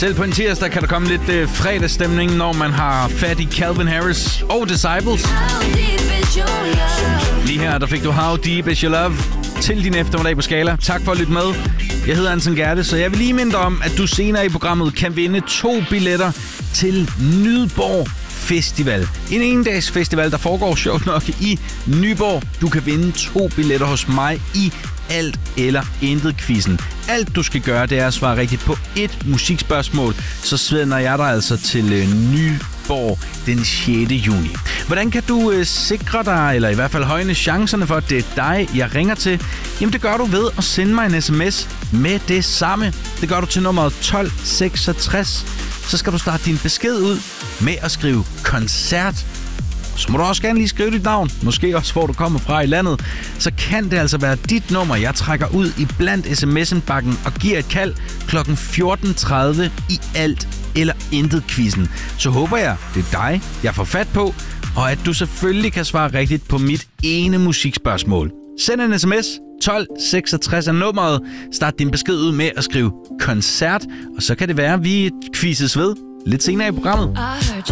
Selv på en tirsdag kan der komme lidt fredagsstemning, når man har fat i Calvin Harris og Disciples. Lige her, der fik du How Deep Is Your Love til din eftermiddag på Skala. Tak for at lytte med. Jeg hedder Anton Gerte, så jeg vil lige minde om, at du senere i programmet kan vinde 2 billetter til Nyborg Festival. En endags festival, der foregår sjovt nok i Nyborg. Du kan vinde 2 billetter hos mig i Alt eller Intet-quizzen. Alt du skal gøre, det er at svare rigtigt på et musikspørgsmål, så sender jeg dig altså til Nyborg den 6. juni. Hvordan kan du sikre dig, eller i hvert fald højne chancerne for, at det er dig, jeg ringer til? Jamen det gør du ved at sende mig en sms med det samme. Det gør du til nummeret 1266. Så skal du starte din besked ud med at skrive koncert. Så må du også gerne lige skrive dit navn, måske også hvor du kommer fra i landet. Så kan det altså være dit nummer, jeg trækker ud i blandt sms'en-bakken og giver et kald kl. 14.30 i Alt eller Intet-quizzen. Så håber jeg, det er dig, jeg får fat på, og at du selvfølgelig kan svare rigtigt på mit ene musikspørgsmål. Send en sms, 1266 er nummeret. Start din besked ud med at skrive koncert, og så kan det være, at vi quizzes ved lidt senere i programmet.